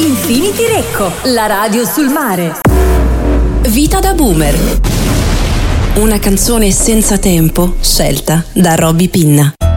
Infinity Recco, la radio sul mare. Vita da boomer. Una canzone senza tempo scelta da Robby Pinna.